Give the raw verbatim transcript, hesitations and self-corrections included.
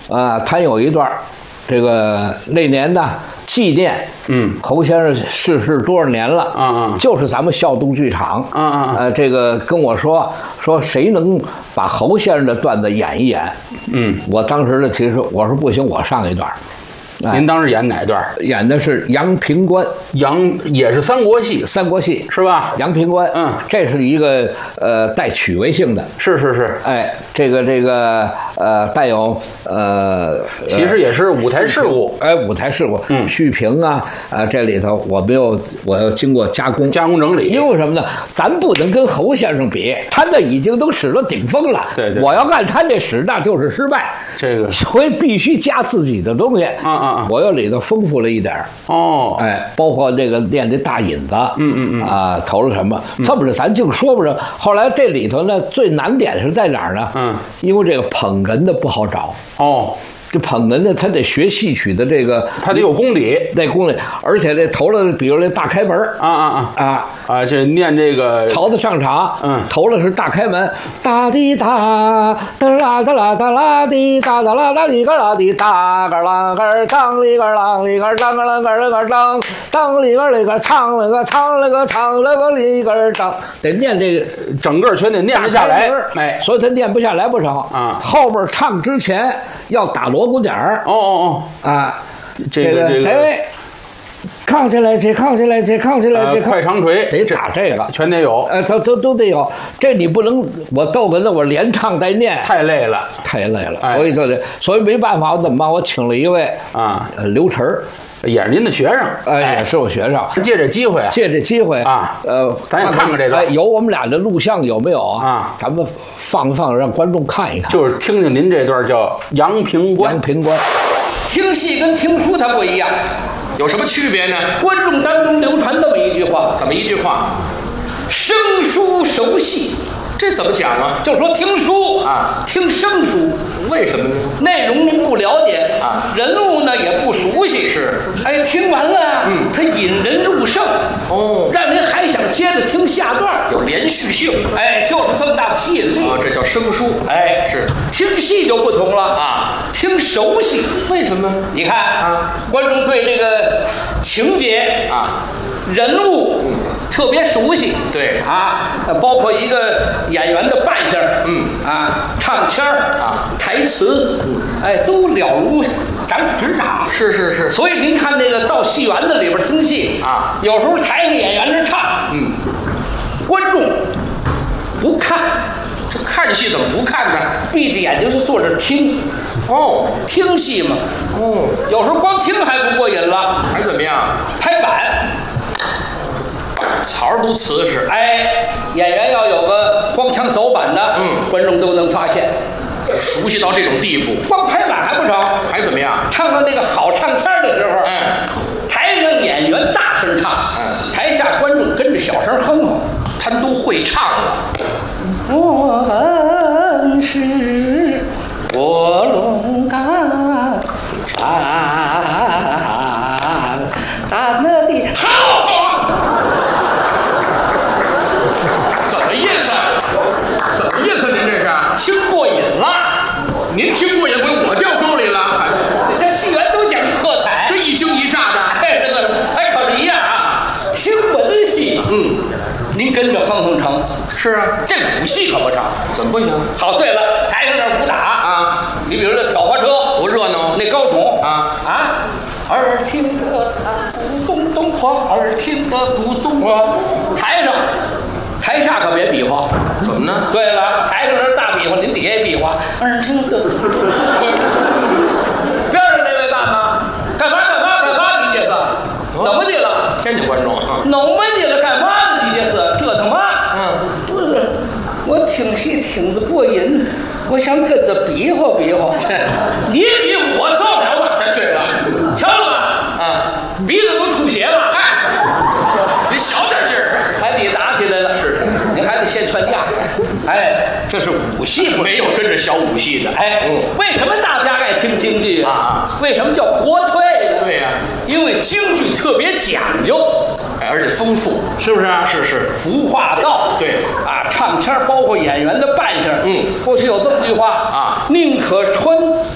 啊，他有一段，这个那年呢纪念， 嗯， 侯先生逝世多少年了？ 啊啊， 就是咱们孝东剧场， 啊啊， 呃，这个跟我说说谁能把侯先生的段子演一演？ 嗯， 我当时呢，其实我说不行，我上一段。 哎、您当时演哪段？ 演的是杨平关， 杨也是三国戏， 三国戏是吧？ 杨平关， 嗯， 这是一个呃带趣味性的， 是是是， 哎，这个这个呃带有呃， 其实也是舞台事故， 哎，舞台事故， 嗯， 续评啊，啊、呃，这里头我没有，我要经过加工， 加工整理， 因为什么呢？咱不能跟侯先生比，他那已经都使到顶峰了， 对对， 我要按他这使，那就是失败， 这个， 所以必须加自己的东西， 啊啊啊， 我要里头丰富了一点哦， 哎，包括这个练这大引子， 嗯嗯嗯， 啊，投了什么？这么着，咱净说不着。后来这里头呢，最难点是在哪儿呢？ 嗯， 因为这个捧哏的不好找。 哦。 这捧哏的，他得学戏曲的这个， 他得有功底， 那功底，而且这头了，比如这大开门啊啊啊啊啊，这念这个曹子上场， 嗯， 头了是大开门，哒滴哒，哒啦哒啦哒啦滴哒哒啦哒哩个啦滴哒个啦个当哩个啷哩个当个啷个个当当哩个哩个唱了个唱了个唱了个哩个当，得念这个整个全得念不下来， 哎，所以他念不下来不成啊。 后边唱之前要打锣鼓点儿， 哦哦哦啊， 这个这个哎。扛起来去，扛起来去，扛起来去， 快长锤得打这个， 全得有， 呃，都都都得有。这你不能我逗哏的，我连唱带念， 太累了， 太累了。 哎、 所以说这，所以没办法，我怎么办？我请了一位啊， 呃，刘晨儿， 也是您的学生， 哎，也是我学生。 借这机会， 借这机会啊， 呃， 咱也看看这个， 哎，有我们俩的录像有没有啊？ 咱们放放，让观众看一看。 就是听听您这段叫杨平关， 杨平关。 听戏跟听书它不一样，有什么区别呢？观众当中流传这么一句话，怎么一句话？生书熟戏，这怎么讲啊？就说听书啊，听生书，为什么呢？内容您不了解啊，人物呢也不熟悉，是，哎，听完了，嗯，它引人入胜，哦，让人还想接着听下段，有连续性，哎，就是这么大的吸引力啊，这叫生书，哎，是。听戏就不同了啊，听熟悉，为什么？你看啊，观众对这个情节啊、人物、嗯、特别熟悉，对啊，包括一个演员的扮相，嗯啊，唱腔啊，台词，嗯，哎，都了如掌指掌。是是是。所以您看那个到戏园子里边听戏啊，有时候台上演员这唱，嗯，观众不看。这看戏怎么不看呢？闭着眼睛就坐着听，哦，听戏嘛，哦，有时候光听还不过瘾了，还怎么样？拍板，词儿都瓷实，哎，演员要有个荒腔走板的，嗯，观众都能发现，熟悉到这种地步。光拍板还不成，还怎么样？唱到那个好唱腔的时候，嗯，台上演员大声唱，嗯，台下观众跟着小声哼哼，他都会唱了。我们是卧龙岗山大那地好，怎么意思？怎么意思？您这是听过瘾了？您听过瘾，不我掉沟里了？这戏园都讲喝彩，这一惊一乍的，哎，这个哎可是一样啊！听文戏，嗯，您跟着哼哼成。是啊，这武戏可不成，怎么不行？好，对了，台上那武打啊，你比如说挑花车，多热闹，那高宠啊啊，耳听得鼓咚咚哐，耳听得鼓咚哐，台上台下可别比划，怎么呢？对了，台上人大比划，您底下也比划，耳听得鼓咚咚哐。边上那位干嘛？干嘛干嘛干嘛？你这是怎么的了？天津观众啊，弄没的了，干嘛呢？你这是这他妈？不是，我听戏听着过瘾，我想跟着比划比划。你比我受了吗？对了，瞧了吧？啊，鼻子都出血了。哎，你小点劲儿，还得打起来了。是，你还得先劝架。哎，这是武戏，没有跟着小武戏的。哎，嗯、为什么大家爱听京剧啊？为什么叫国粹呢？对呀、啊，因为京剧特别讲究。而且丰富，是不是啊？是是，服化道，对啊，唱腔包括演员的扮相，嗯，过去有这么句话啊，宁可穿